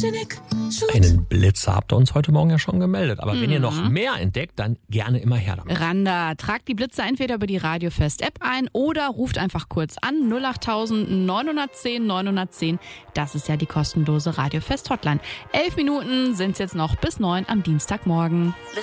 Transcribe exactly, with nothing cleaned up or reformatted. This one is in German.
Einen Blitzer habt ihr uns heute Morgen ja schon gemeldet. Aber mhm. wenn ihr noch mehr entdeckt, dann gerne immer her damit. Randa, tragt die Blitzer entweder über die Radiofest-App ein oder ruft einfach kurz an null acht neun eins null neun eins null. Das ist ja die kostenlose Radiofest-Hotline. Elf Minuten sind es jetzt noch bis neun am Dienstagmorgen.